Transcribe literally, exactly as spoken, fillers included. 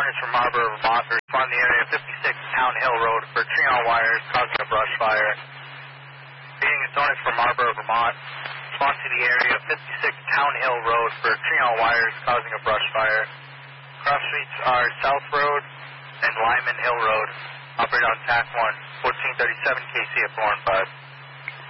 Hornets from Marlboro, Vermont. Respond to the area of fifty-six Town Hill Road for tree on wires causing a brush fire. Being is Hornets from Marlboro, Vermont. Respond to the area of fifty-six Town Hill Road for tree on wires causing a brush fire. Cross streets are South Road and Lyman Hill Road. Operate on T A C one, fourteen thirty-seven K C at four and five.